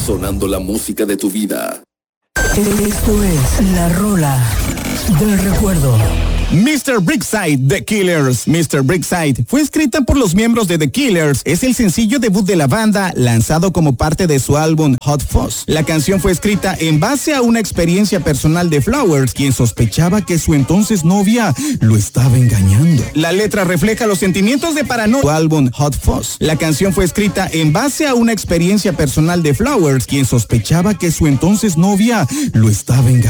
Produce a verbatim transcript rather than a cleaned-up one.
sonando la música de tu vida. Esto es la rola del recuerdo. mister Brightside, The Killers. mister Brightside fue escrita por los miembros de The Killers. Es el sencillo debut de la banda, lanzado como parte de su álbum Hot Fuzz. La canción fue escrita en base a una experiencia personal de Flowers, quien sospechaba que su entonces novia lo estaba engañando. La letra refleja los sentimientos de paranoia. Su álbum Hot Fuzz. La canción fue escrita en base a una experiencia personal de Flowers, quien sospechaba que su entonces novia lo estaba engañando.